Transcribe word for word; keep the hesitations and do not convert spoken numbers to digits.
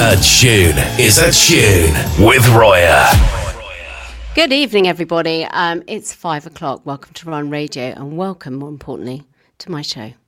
A tune is a tune with Roya. Good evening, everybody. Um, it's five o'clock. Welcome to Run Radio, and welcome, more importantly, to my show.